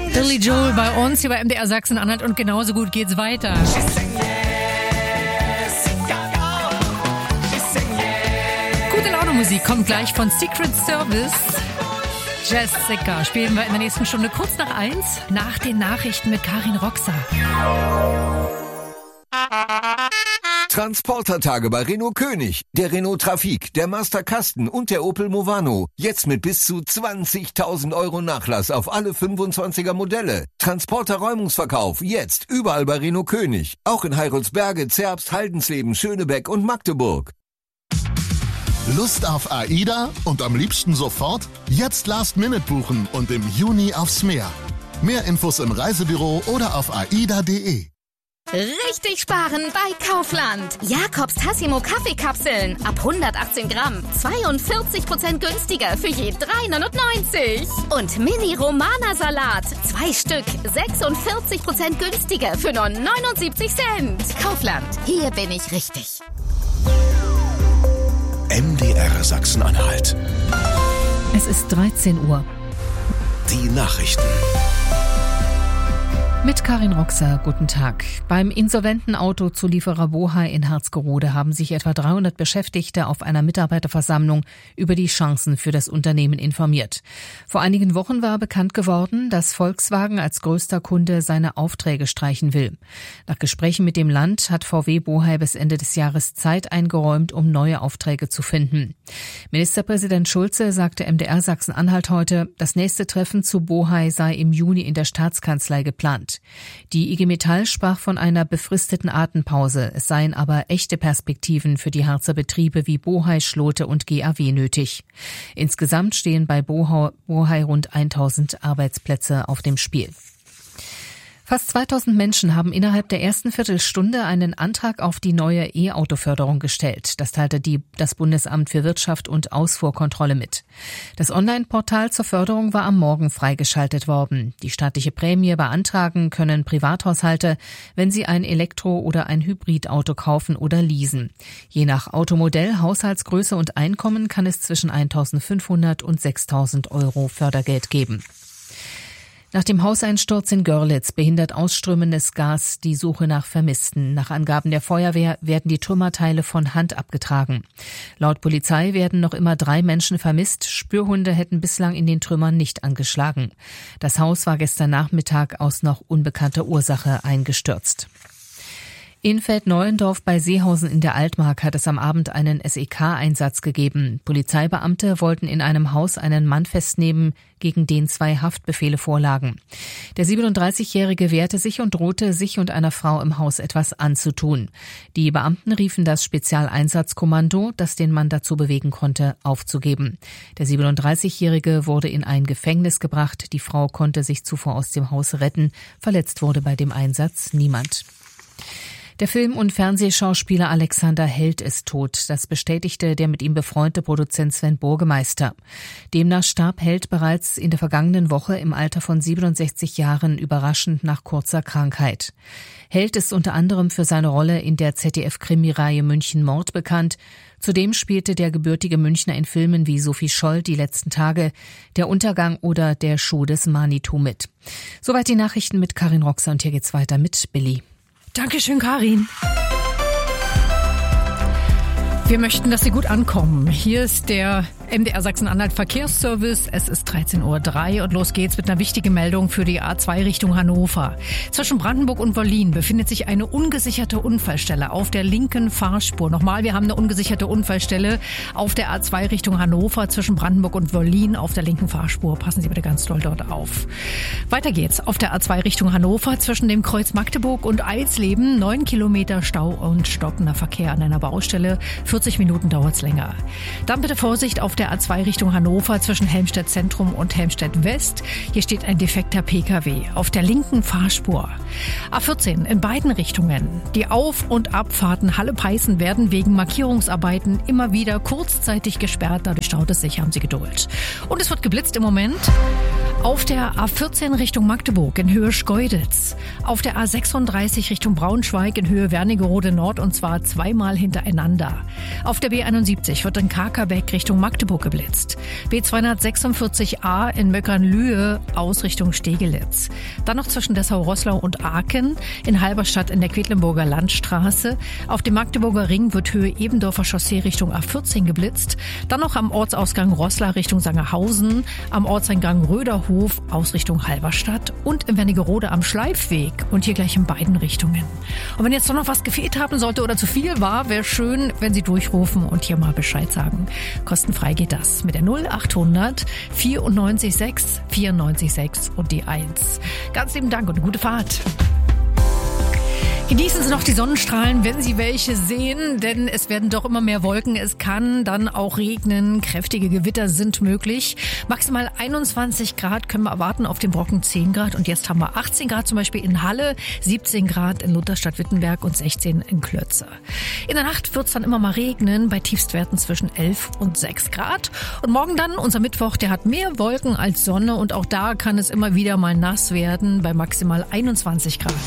Billy Joel bei uns hier bei MDR Sachsen-Anhalt und genauso gut geht's weiter. Gute Laune Musik kommt gleich von Secret Service. Jessica spielen wir in der nächsten Stunde kurz nach 1 nach den Nachrichten mit Karin Roxer. Transportertage bei Renault König, der Renault Trafic, der Master Kasten und der Opel Movano. Jetzt mit bis zu 20.000 € Nachlass auf alle 25er Modelle. Transporter-Räumungsverkauf jetzt überall bei Renault König. Auch in Heiroldsberge, Zerbst, Haldensleben, Schönebeck und Magdeburg. Lust auf AIDA und am liebsten sofort? Jetzt Last-Minute buchen und im Juni aufs Meer. Mehr Infos im Reisebüro oder auf aida.de. Richtig sparen bei Kaufland. Jakobs Tassimo Kaffeekapseln ab 118 Gramm. 42% günstiger für je 3,99. Und Mini Romana Salat. 2 Stück. 46% günstiger für nur 79 Cent. Kaufland. Hier bin ich richtig. MDR Sachsen-Anhalt. Es ist 13 Uhr. Die Nachrichten. Mit Karin Roxer, guten Tag. Beim insolventen Autozulieferer Bohai in Harzgerode haben sich etwa 300 Beschäftigte auf einer Mitarbeiterversammlung über die Chancen für das Unternehmen informiert. Vor einigen Wochen war bekannt geworden, dass Volkswagen als größter Kunde seine Aufträge streichen will. Nach Gesprächen mit dem Land hat VW Bohai bis Ende des Jahres Zeit eingeräumt, um neue Aufträge zu finden. Ministerpräsident Schulze sagte MDR Sachsen-Anhalt heute, das nächste Treffen zu Bohai sei im Juni in der Staatskanzlei geplant. Die IG Metall sprach von einer befristeten Atempause. Es seien aber echte Perspektiven für die Harzer Betriebe wie Bohai, Schlote und GAW nötig. Insgesamt stehen bei Bohai rund 1000 Arbeitsplätze auf dem Spiel. Fast 2000 Menschen haben innerhalb der ersten Viertelstunde einen Antrag auf die neue E-Auto-Förderung gestellt. Das teilte das Bundesamt für Wirtschaft und Ausfuhrkontrolle mit. Das Online-Portal zur Förderung war am Morgen freigeschaltet worden. Die staatliche Prämie beantragen können Privathaushalte, wenn sie ein Elektro- oder ein Hybridauto kaufen oder leasen. Je nach Automodell, Haushaltsgröße und Einkommen kann es zwischen 1.500 und 6.000 € Fördergeld geben. Nach dem Hauseinsturz in Görlitz behindert ausströmendes Gas die Suche nach Vermissten. Nach Angaben der Feuerwehr werden die Trümmerteile von Hand abgetragen. Laut Polizei werden noch immer 3 Menschen vermisst. Spürhunde hätten bislang in den Trümmern nicht angeschlagen. Das Haus war gestern Nachmittag aus noch unbekannter Ursache eingestürzt. In Feldneuendorf bei Seehausen in der Altmark hat es am Abend einen SEK-Einsatz gegeben. Polizeibeamte wollten in einem Haus einen Mann festnehmen, gegen den 2 Haftbefehle vorlagen. Der 37-Jährige wehrte sich und drohte, sich und einer Frau im Haus etwas anzutun. Die Beamten riefen das Spezialeinsatzkommando, das den Mann dazu bewegen konnte, aufzugeben. Der 37-Jährige wurde in ein Gefängnis gebracht. Die Frau konnte sich zuvor aus dem Haus retten. Verletzt wurde bei dem Einsatz niemand. Der Film- und Fernsehschauspieler Alexander Held ist tot. Das bestätigte der mit ihm befreundete Produzent Sven Burgemeister. Demnach starb Held bereits in der vergangenen Woche im Alter von 67 Jahren überraschend nach kurzer Krankheit. Held ist unter anderem für seine Rolle in der ZDF-Krimireihe München Mord bekannt. Zudem spielte der gebürtige Münchner in Filmen wie Sophie Scholl, Die letzten Tage, Der Untergang oder Der Schuh des Manitou mit. Soweit die Nachrichten mit Karin Roxer und hier geht's weiter mit Billy. Dankeschön, Karin. Wir möchten, dass Sie gut ankommen. Hier ist der MDR Sachsen-Anhalt Verkehrsservice. Es ist 13:03 Uhr und los geht's mit einer wichtigen Meldung für die A2 Richtung Hannover. Zwischen Brandenburg und Wollin befindet sich eine ungesicherte Unfallstelle auf der linken Fahrspur. Nochmal, wir haben eine ungesicherte Unfallstelle auf der A2 Richtung Hannover zwischen Brandenburg und Wollin auf der linken Fahrspur. Passen Sie bitte ganz doll dort auf. Weiter geht's auf der A2 Richtung Hannover zwischen dem Kreuz Magdeburg und Eisleben. 9 Kilometer Stau und stockender Verkehr an einer Baustelle. 40 Minuten dauert's länger. Dann bitte Vorsicht auf der A2 Richtung Hannover zwischen Helmstedt Zentrum und Helmstedt West. Hier steht ein defekter Pkw auf der linken Fahrspur. A14 in beiden Richtungen. Die Auf- und Abfahrten Halle-Peißen werden wegen Markierungsarbeiten immer wieder kurzzeitig gesperrt. Dadurch staut es sich, haben Sie Geduld. Und es wird geblitzt im Moment auf der A14 Richtung Magdeburg in Höhe Schkeuditz. Auf der A36 Richtung Braunschweig in Höhe Wernigerode Nord und zwar zweimal hintereinander. Auf der B71 wird in Kakerbeck Richtung Magdeburg Hamburg geblitzt. B246a in Möckernlühe aus Richtung Stegelitz. Dann noch zwischen Dessau-Roßlau und Aachen, in Halberstadt in der Quedlinburger Landstraße. Auf dem Magdeburger Ring wird Höhe Ebendorfer Chaussee Richtung A14 geblitzt. Dann noch am Ortsausgang Roßla Richtung Sangerhausen, am Ortseingang Röderhof aus Richtung Halberstadt und in Wernigerode am Schleifweg und hier gleich in beiden Richtungen. Und wenn jetzt doch noch was gefehlt haben sollte oder zu viel war, wäre schön, wenn Sie durchrufen und hier mal Bescheid sagen. Kostenfrei geht das mit der 0800 94 6 94 6 und die 1. Ganz lieben Dank und eine gute Fahrt. Genießen Sie noch die Sonnenstrahlen, wenn Sie welche sehen, denn es werden doch immer mehr Wolken. Es kann dann auch regnen, kräftige Gewitter sind möglich. Maximal 21 Grad können wir erwarten, auf dem Brocken 10 Grad. Und jetzt haben wir 18 Grad zum Beispiel in Halle, 17 Grad in Lutherstadt-Wittenberg und 16 in Klötze. In der Nacht wird es dann immer mal regnen, bei Tiefstwerten zwischen 11 und 6 Grad. Und morgen dann, unser Mittwoch, der hat mehr Wolken als Sonne. Und auch da kann es immer wieder mal nass werden, bei maximal 21 Grad.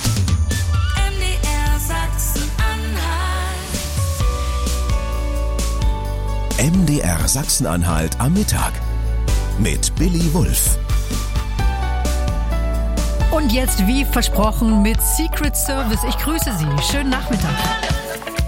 MDR Sachsen-Anhalt am Mittag mit Billy Wulff. Und jetzt, wie versprochen, mit Secret Service. Ich grüße Sie. Schönen Nachmittag.